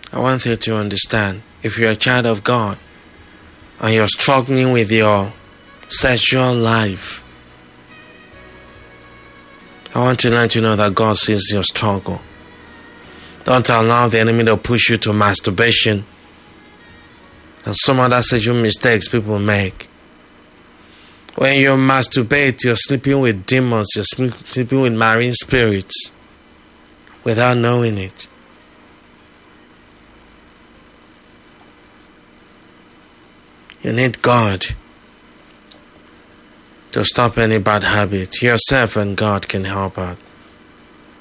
I want you to understand, if you're a child of God and you're struggling with your sexual life, I want to let you know that God sees your struggle. Don't allow the enemy to push you to masturbation and some other sexual mistakes people make. When you masturbate, you're sleeping with demons, you're sleeping with marine spirits without knowing it. You need God to stop any bad habit. Yourself and God can help out.